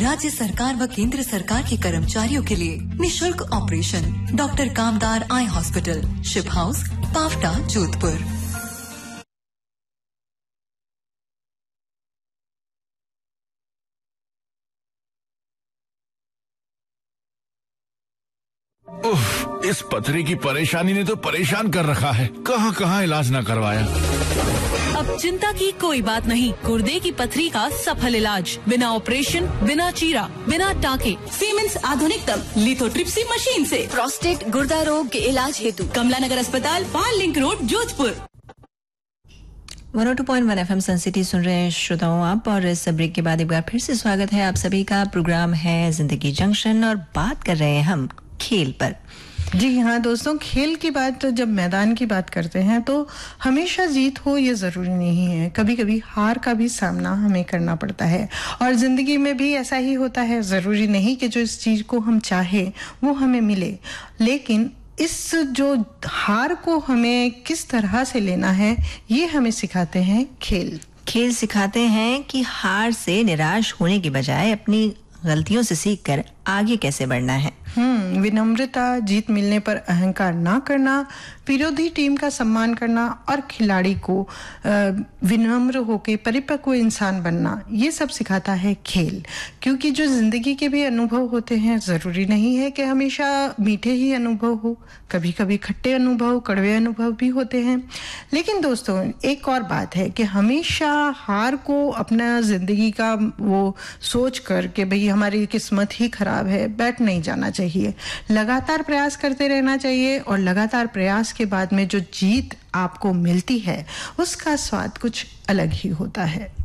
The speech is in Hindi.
राज्य सरकार व केंद्र सरकार के कर्मचारियों के लिए निशुल्क ऑपरेशन। डॉक्टर कामदार eye hospital, ship house, Pawta, Jodhpur. उफ, इस पथरी की परेशानी ने तो परेशान कर रखा है। कहाँ इलाज न करवाया। अब चिंता की कोई बात नहीं। गुर्दे की पथरी का सफल इलाज, बिना ऑपरेशन, बिना चीरा, बिना टाके, सीमेंस आधुनिकतम लिथोट्रिप्सी मशीन से। प्रोस्टेट गुर्दा रोग के इलाज हेतु कमला नगर अस्पताल, पाल लिंक रोड, जोधपुर। 102.1 FM सन सिटी सुन रहे हैं श्रोताओं आप, और इस ब्रेक के बाद एक बार फिर से स्वागत है आप सभी का। प्रोग्राम है जिंदगी जंक्शन और बात कर रहे हैं हम खेल पर। जी हाँ दोस्तों, खेल की बात, जब मैदान की बात करते हैं तो हमेशा जीत हो ये ज़रूरी नहीं है। कभी कभी हार का भी सामना हमें करना पड़ता है, और ज़िंदगी में भी ऐसा ही होता है। ज़रूरी नहीं कि जो इस चीज़ को हम चाहें वो हमें मिले, लेकिन इस जो हार को हमें किस तरह से लेना है ये हमें सिखाते हैं खेल। खेल सिखाते हैं कि हार से निराश होने की बजाय अपनी गलतियों से सीखकर आगे कैसे बढ़ना है। विनम्रता, जीत मिलने पर अहंकार ना करना, विरोधी टीम का सम्मान करना और खिलाड़ी को विनम्र होकर परिपक्व इंसान बनना, ये सब सिखाता है खेल। क्योंकि जो जिंदगी के भी अनुभव होते हैं, जरूरी नहीं है कि हमेशा मीठे ही अनुभव हो, कभी कभी खट्टे अनुभव, कड़वे अनुभव भी होते हैं। लेकिन दोस्तों एक और बात है कि हमेशा हार को अपना जिंदगी का वो सोच कर के भाई हमारी किस्मत ही खराब है, बैठ नहीं जाना चाहिए। लगातार प्रयास करते रहना चाहिए, और लगातार प्रयास के बाद में जो जीत आपको मिलती है उसका स्वाद कुछ अलग ही होता है।